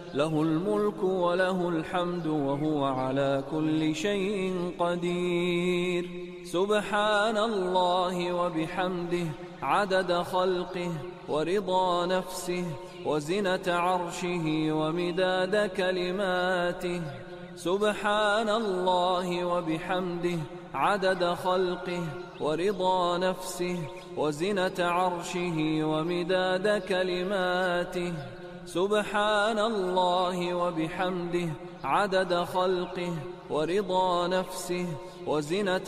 له الملك وله الحمد وهو على كل شيء قدير. سبحان الله وبحمده عدد خلقه ورضا نفسه وزنة عرشه ومداد كلماته. سبحان الله وبحمده عدد خلقه ورضا نفسه وزنة عرشه ومداد كلماته. سبحان الله وبحمده عدد خلقه ورضا نفسه وزنة